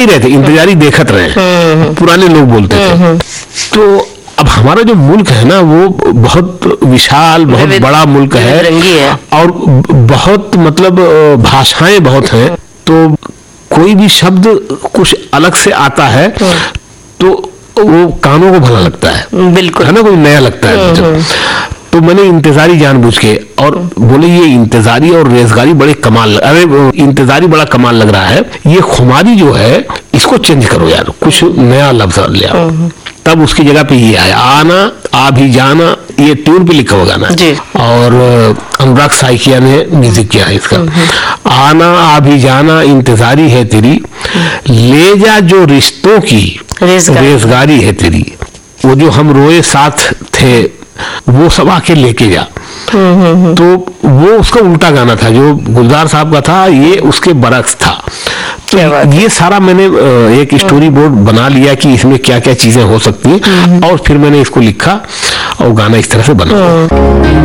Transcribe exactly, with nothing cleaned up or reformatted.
ही रहे थे, इंतजारी देखत रहे, पुराने लोग बोलते थे। तो अब हमारा जो मुल्क है ना वो बहुत विशाल, बहुत बड़ा मुल्क है और बहुत मतलब भाषाएं बहुत हैं, तो कोई भी शब्द कुछ अलग से आता है तो वो कानों को भला लगता है, बिल्कुल है ना, कोई नया लगता है। तो मैंने इंतजारी जानबूझ के, और बोले ये इंतजारी और रेजगारी बड़े कमाल, अरे इंतजारी बड़ा कमाल लग रहा है, ये खुमारी जो है इसको चेंज करो यार, कुछ नया लफ्ज ले आओ। तब उसकी जगह पे ये आया, आना आ भी जाना, ये ट्यून पे लिखा होगा ना, और अनुराग साइकिया ने म्यूजिक किया है इसका। आना आ भी जाना इंतजारी है तेरी, ले जा जो रिश्तों की रेजगारी है तेरी। वो जो हम रोए साथ थे वो सब आके लेके जा, तो वो उसका उल्टा गाना था, जो गुलजार साहब का था ये उसके बरक्स था। तो ये सारा मैंने एक स्टोरी बोर्ड बना लिया कि इसमें क्या क्या चीजें हो सकती हैं, और फिर मैंने इसको लिखा और गाना इस तरह से बना।